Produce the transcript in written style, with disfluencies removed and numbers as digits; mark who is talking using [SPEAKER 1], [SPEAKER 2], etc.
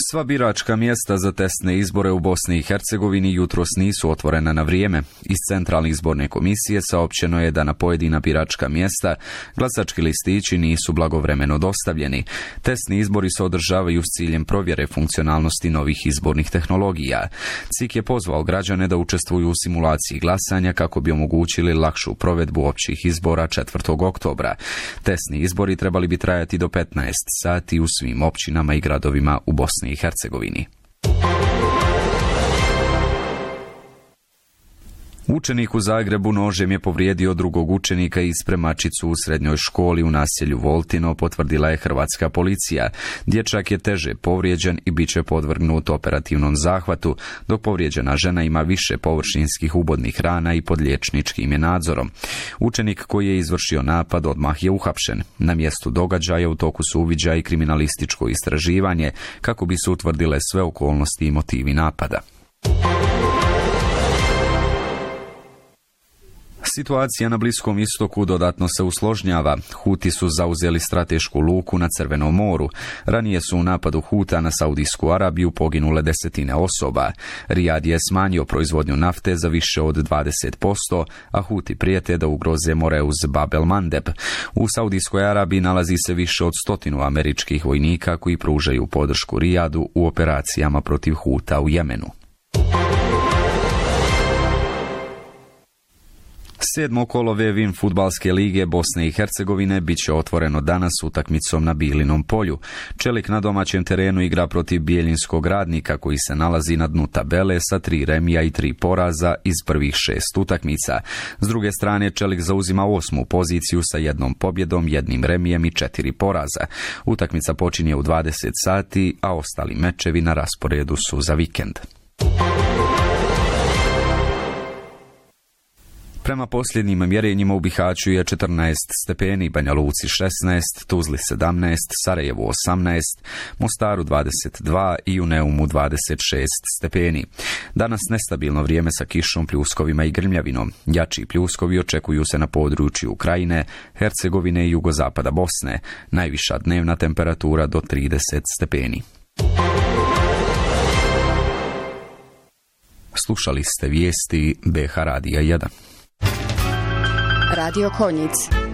[SPEAKER 1] Sva biračka mjesta za testne izbore u Bosni i Hercegovini jutros nisu otvorena na vrijeme. Iz Centralne izborne komisije saopćeno je da na pojedina biračka mjesta glasački listići nisu blagovremeno dostavljeni. Testni izbori se održavaju s ciljem provjere funkcionalnosti novih izbornih tehnologija. CIK je pozvao građane da učestvuju u simulaciji glasanja kako bi omogućili lakšu provedbu općih izbora 4. oktobra. Testni izbori trebali bi trajati do 15 sati u svim općinama i gradovima u Bosni i Hercegovini. Učenik u Zagrebu nožem je povrijedio drugog učenika i spremačicu u srednjoj školi u naselju Voltino, potvrdila je hrvatska policija. Dječak je teže povrijeđen i bit će podvrgnut operativnom zahvatu, dok povrijeđena žena ima više površinskih ubodnih rana i pod liječničkim je nadzorom. Učenik koji je izvršio napad odmah je uhapšen. Na mjestu događaja u toku su uviđaj i kriminalističko istraživanje kako bi se utvrdile sve okolnosti i motivi napada. Situacija na Bliskom istoku dodatno se usložnjava. Huti su zauzeli stratešku luku na Crvenom moru. Ranije su u napadu Huta na Saudijsku Arabiju poginule desetine osoba. Rijad je smanjio proizvodnju nafte za više od 20%, a Huti prijete da ugroze Moreuz Bab el Mandeb. U Saudijskoj Arabiji nalazi se više od 100 američkih vojnika koji pružaju podršku Rijadu u operacijama protiv Huta u Jemenu. 7. kolo Vevin fudbalske lige Bosne i Hercegovine bit će otvoreno danas utakmicom na Bilinom polju. Čelik na domaćem terenu igra protiv Bijeljinskog Radnika koji se nalazi na dnu tabele sa 3 remija i 3 poraza iz prvih 6 utakmica. S druge strane Čelik zauzima 8. poziciju sa 1 pobjedom, 1 remijem i 4 poraza. Utakmica počinje u 20 sati, a ostali mečevi na rasporedu su za vikend. Prema posljednjim mjerenjima u Bihaću je 14 stepeni, Banja Luci 16, Tuzli 17, Sarajevu 18, Mostaru 22 i u Neumu 26 stepeni. Danas nestabilno vrijeme sa kišom, pljuskovima i grmljavinom. Jači pljuskovi očekuju se na području Krajine, Hercegovine i jugozapada Bosne. Najviša dnevna temperatura do 30 stepeni. Slušali ste vijesti BH Radija 1.
[SPEAKER 2] Radio Konjic.